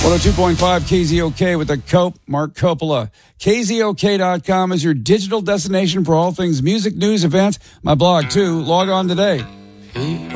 102.5 KZOK with the Cope, Mark Coppola. KZOK.com is your digital destination for all things music, news, events. My blog, too. Log on today.